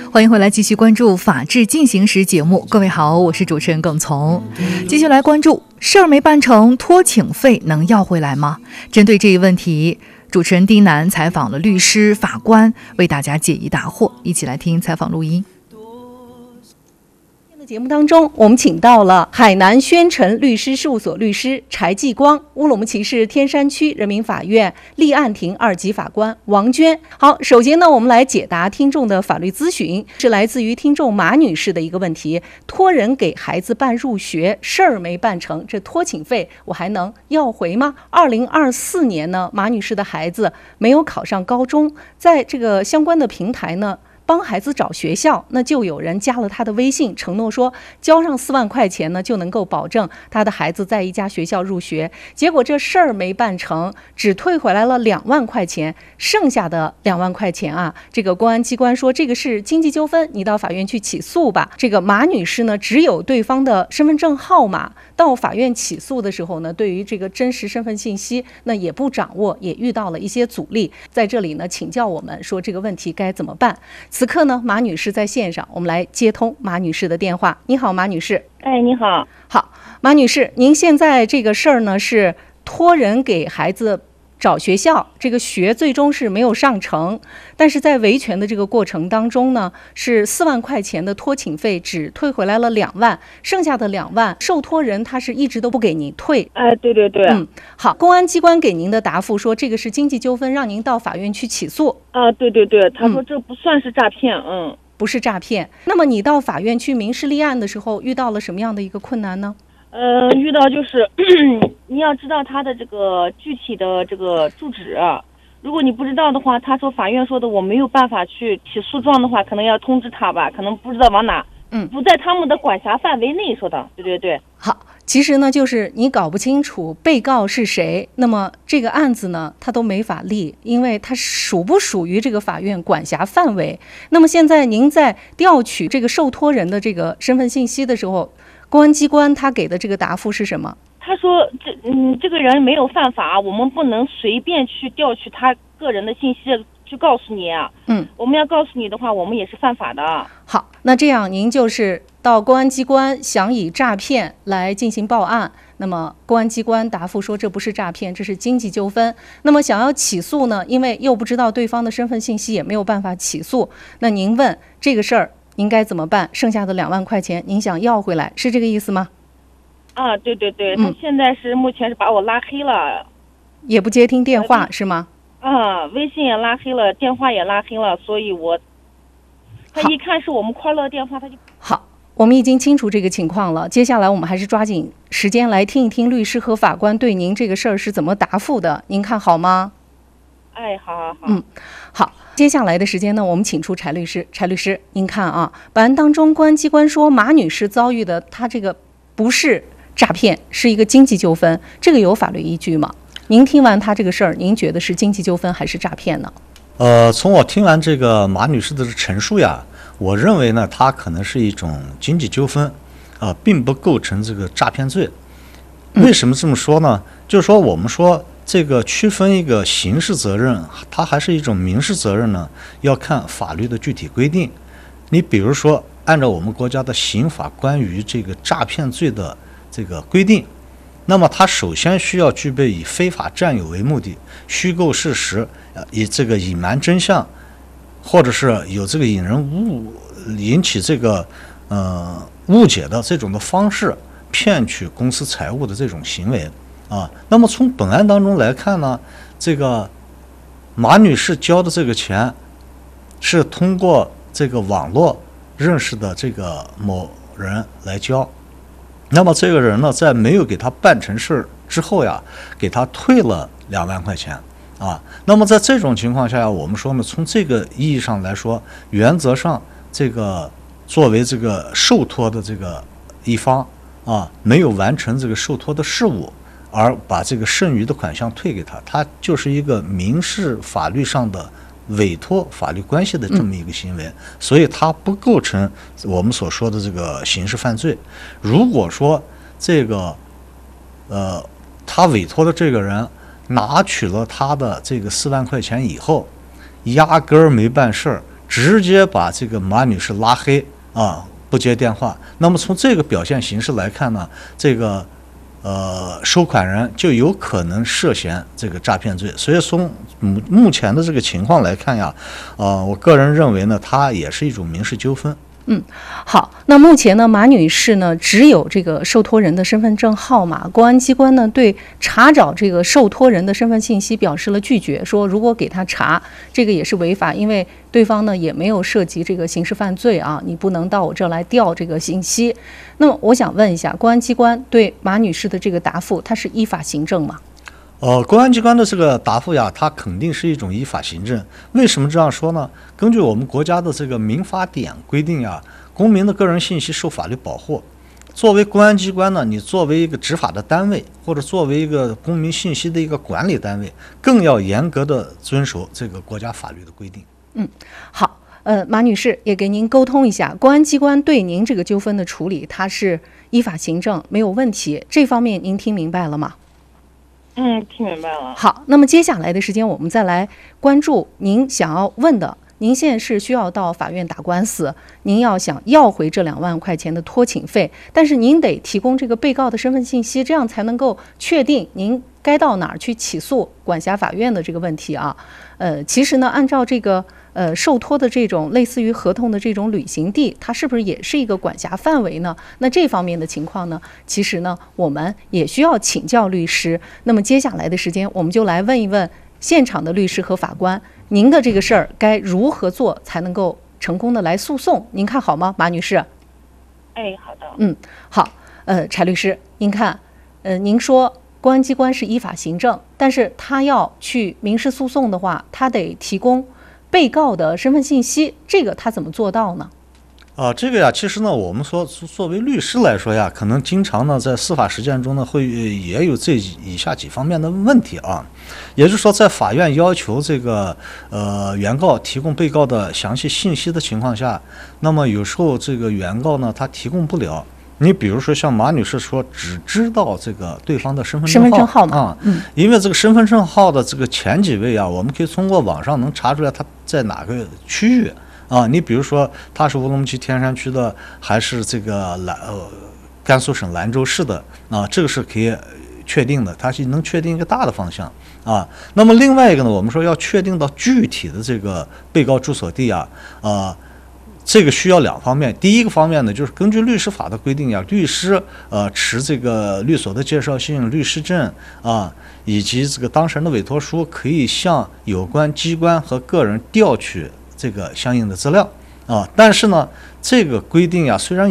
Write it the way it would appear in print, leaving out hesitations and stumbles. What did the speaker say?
欢迎回来，继续关注《法治进行时》节目。各位好，我是主持人耿从。继续来关注事儿没办成，拖请费能要回来吗？针对这一问题，主持人丁楠采访了律师、法官，为大家解疑答惑。一起来听采访录音。节目当中，我们请到了海南宣诚律师事务所律师柴继光、乌鲁木齐市天山区人民法院立案庭2级法官王娟。好，首先呢，我们来解答听众的法律咨询，是来自于听众马女士的一个问题：托人给孩子办入学，事儿没办成，这托请费我还能要回吗？2024年呢，马女士的孩子没有考上高中，在这个相关的平台呢，帮孩子找学校，那就有人加了他的微信，承诺说交上4万块钱呢，就能够保证他的孩子在一家学校入学。结果这事儿没办成，只退回来了2万块钱，剩下的2万块钱啊，这个公安机关说这个是经济纠纷，你到法院去起诉吧。这个马女士呢，只有对方的身份证号码，到法院起诉的时候呢，对于这个真实身份信息那也不掌握，也遇到了一些阻力。在这里呢，请教我们说这个问题该怎么办。此刻呢，马女士在线上，我们来接通马女士的电话。你好，马女士。 哎，你好。 好，马女士，您现在这个事儿呢是托人给孩子找学校，这个学最终是没有上成，但是在维权的这个过程当中呢，是4万块钱的托请费只退回来了2万，剩下的2万受托人他是一直都不给你退。 哎，对对对。 好，公安机关给您的答复说这个是经济纠纷，让您到法院去起诉。 啊，对对对，他说这不算是诈骗。 不是诈骗。那么你到法院去民事立案的时候，遇到了什么样的一个困难呢？ 遇到就是你要知道他的这个具体的这个住址，如果你不知道的话，他说法院说的我没有办法去起诉状的话，可能要通知他吧，可能不知道往哪，不在他们的管辖范围内，说的。对对对。 好，其实呢，就是你搞不清楚被告是谁，那么这个案子呢，他都没法立，因为它属不属于这个法院管辖范围。那么现在您在调取这个受托人的这个身份信息的时候，公安机关他给的这个答复是什么？ 他说这个人没有犯法，我们不能随便去调取他个人的信息去告诉你。我们要告诉你的话，我们也是犯法的。 好，那这样您就是到公安机关想以诈骗来进行报案，那么公安机关答复说这不是诈骗，这是经济纠纷。那么想要起诉呢，因为又不知道对方的身份信息，也没有办法起诉。那您问这个事儿应该怎么办？剩下的2万块钱您想要回来，是这个意思吗？ 啊，对对对，他现在是目前是把我拉黑了， 也不接听电话是吗？ 微信也拉黑了，电话也拉黑了，所以他一看是我们快乐电话，他就好。我们已经清楚这个情况了，接下来我们还是抓紧时间来听一听律师和法官对您这个事儿是怎么答复的，您看好吗？ 哎，好。 好，接下来的时间呢，我们请出柴律师。柴律师，您看啊，本案当中公安机关说马女士遭遇的她这个不是诈骗，是一个经济纠纷，这个有法律依据吗？您听完她这个事儿，您觉得是经济纠纷还是诈骗呢？ 从我听完这个马女士的陈述呀，我认为呢，她可能是一种经济纠纷，并不构成这个诈骗罪。为什么这么说呢？就是说我们说这个区分一个刑事责任，它还是一种民事责任呢，要看法律的具体规定。你比如说，按照我们国家的刑法关于这个诈骗罪的这个规定，那么它首先需要具备以非法占有为目的，虚构事实，以这个隐瞒真相，或者是有这个引起这个误解的这种的方式，骗取公司财物的这种行为啊。那么从本案当中来看呢，这个马女士交的这个钱是通过这个网络认识的这个某人来交。那么这个人呢，在没有给他办成事之后呀，给他退了2万块钱啊。那么在这种情况下，我们说呢，从这个意义上来说，原则上这个作为这个受托的这个一方啊，没有完成这个受托的事务，而把这个剩余的款项退给他，他就是一个民事法律上的委托法律关系的这么一个行为，所以它不构成我们所说的这个刑事犯罪。如果说这个他委托的这个人拿取了他的这个4万块钱以后，压根儿没办事儿， 直接把这个马女士拉黑啊，不接电话。那么从这个表现形式来看呢，这个收款人就有可能涉嫌这个诈骗罪。所以从目前的这个情况来看呀，我个人认为呢，它也是一种民事纠纷。 好，那目前呢，马女士呢只有这个受托人的身份证号码，公安机关呢对查找这个受托人的身份信息表示了拒绝，说如果给他查，这个也是违法，因为对方呢也没有涉及这个刑事犯罪啊，你不能到我这儿来调这个信息。那么我想问一下，公安机关对马女士的这个答复，它是依法行政吗？ 公安机关的这个答复呀，它肯定是一种依法行政。为什么这样说呢？根据我们国家的这个民法典规定呀，公民的个人信息受法律保护。作为公安机关呢，你作为一个执法的单位，或者作为一个公民信息的一个管理单位，更要严格的遵守这个国家法律的规定。 好，马女士也给您沟通一下，公安机关对您这个纠纷的处理，它是依法行政，没有问题。这方面您听明白了吗？ 听明白了。 好，那么接下来的时间我们再来关注您想要问的。您现在是需要到法院打官司，您想要回这2万块钱的拖请费，但是您得提供这个被告的身份信息，这样才能够确定您该到哪儿去起诉管辖法院的这个问题啊。其实呢，按照这个受托的这种类似于合同的这种履行地，它是不是也是一个管辖范围呢？那这方面的情况呢，其实呢，我们也需要请教律师。那么接下来的时间，我们就来问一问现场的律师和法官，您的这个事儿该如何做才能够成功的来诉讼？您看好吗，马女士？ 好的。 好。柴律师，您看，您说公安机关是依法行政，但是他要去民事诉讼的话，他得提供被告的身份信息，这个他怎么做到呢？ 这个呀，其实呢，我们说作为律师来说呀，可能经常呢在司法实践中呢也有这以下几方面的问题啊。也就是说，在法院要求这个原告提供被告的详细信息的情况下，那么有时候这个原告呢他提供不了。你比如说像马女士说，只知道这个对方的身份证号嘛，因为这个身份证号的这个前几位啊，我们可以通过网上能查出来他在哪个区域啊。你比如说他是乌鲁木齐天山区的，还是这个甘肃省兰州市的啊，这个是可以确定的，它是能确定一个大的方向啊。那么另外一个呢，我们说要确定到具体的这个被告住所地啊，这个需要2方面。第一个方面呢，就是根据律师法的规定呀，律师持这个律所的介绍信、律师证啊，以及这个当事人的委托书，可以向有关机关和个人调取这个相应的资料啊。但是呢，这个规定呀，虽然